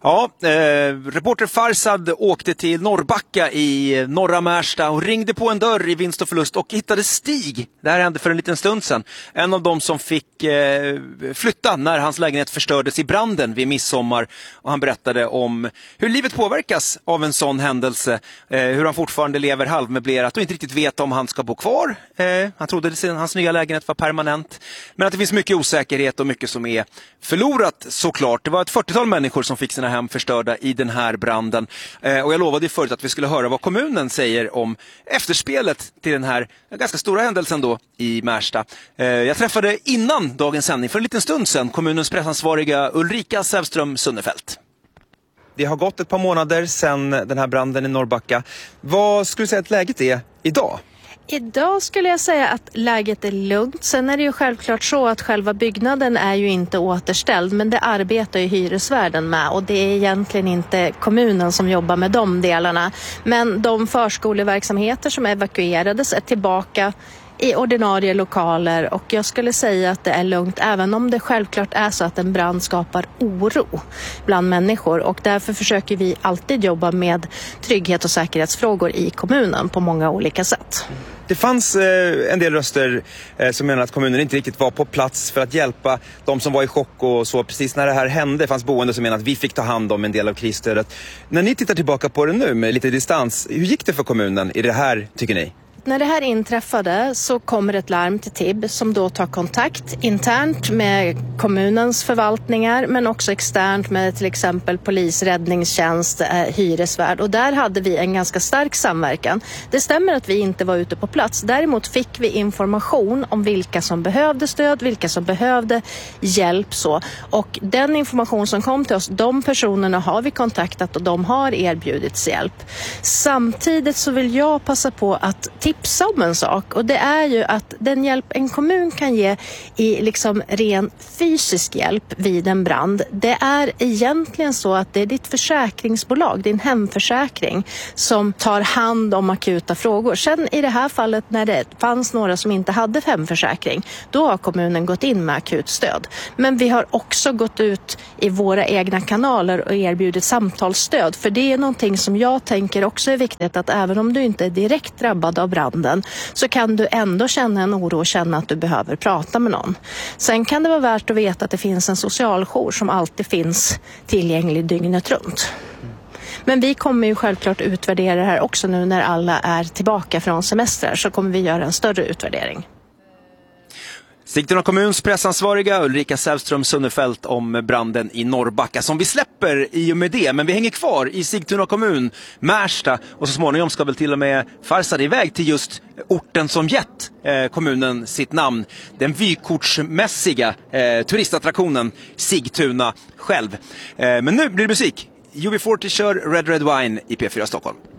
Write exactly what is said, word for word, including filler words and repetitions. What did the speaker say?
Ja, eh, reporter Farsad åkte till Norrbacka i norra Märsta och ringde på en dörr i vinst och förlust och hittade Stig. Det här hände för en liten stund sedan. En av dem som fick eh, flytta när hans lägenhet förstördes i branden vid midsommar. Och han berättade om hur livet påverkas av en sån händelse. Eh, hur han fortfarande lever halvmöblerat och inte riktigt vet om han ska bo kvar. Eh, han trodde att hans nya lägenhet var permanent. Men att det finns mycket osäkerhet och mycket som är förlorat såklart. Det var ett fyrtiotal människor som fick sina hem förstörda i den här branden. Eh, och jag lovade ju förut att vi skulle höra vad kommunen säger om efterspelet till den här ganska stora händelsen då i Märsta. Eh, jag träffade innan dagens sändning för en liten stund sedan kommunens pressansvariga Ulrika Sävström Sundefelt. Det har gått ett par månader sedan den här branden i Norrbacka. Vad skulle du säga att läget är idag? Idag skulle jag säga att läget är lugnt. Sen är det ju självklart så att själva byggnaden är ju inte återställd, men det arbetar ju hyresvärden med och det är egentligen inte kommunen som jobbar med de delarna. Men de förskoleverksamheter som evakuerades är tillbaka i ordinarie lokaler och jag skulle säga att det är lugnt även om det självklart är så att en brand skapar oro bland människor och därför försöker vi alltid jobba med trygghet och säkerhetsfrågor i kommunen på många olika sätt. Det fanns eh, en del röster eh, som menar att kommunen inte riktigt var på plats för att hjälpa de som var i chock och så precis när det här hände. Det fanns boende som menar att vi fick ta hand om en del av krisstödet. När ni tittar tillbaka på det nu med lite distans, hur gick det för kommunen i det här tycker ni? När det här inträffade så kommer ett larm till T I B som då tar kontakt internt med kommunens förvaltningar men också externt med till exempel polis, räddningstjänst, eh, hyresvärd. Och där hade vi en ganska stark samverkan. Det stämmer att vi inte var ute på plats. Däremot fick vi information om vilka som behövde stöd, vilka som behövde hjälp. Så. Och den information som kom till oss, de personerna har vi kontaktat och de har erbjudits hjälp. Samtidigt så vill jag passa på att tipsa om en sak och det är ju att den hjälp en kommun kan ge i liksom ren fysisk hjälp vid en brand, det är egentligen så att det är ditt försäkringsbolag, din hemförsäkring som tar hand om akuta frågor. Sen i det här fallet när det fanns några som inte hade hemförsäkring, då har kommunen gått in med akutstöd. Men vi har också gått ut i våra egna kanaler och erbjudit samtalsstöd för det är någonting som jag tänker också är viktigt att även om du inte är direkt drabbad av branden så kan du ändå känna en oro och känna att du behöver prata med någon. Sen kan det vara värt att veta att det finns en socialjour som alltid finns tillgänglig dygnet runt. Men vi kommer ju självklart utvärdera det här också nu när alla är tillbaka från semestrar så kommer vi göra en större utvärdering. Sigtuna kommuns pressansvariga Ulrika Sävström Sundefelt om branden i Norrbacka som vi släpper i och med det. Men vi hänger kvar i Sigtuna kommun, Märsta och så småningom ska väl till och med Farsad iväg till just orten som gett eh, kommunen sitt namn. Den vykortsmässiga eh, turistattraktionen Sigtuna själv. Eh, men nu blir det musik. U B fyrtio kör Red Red Wine i P fyra Stockholm.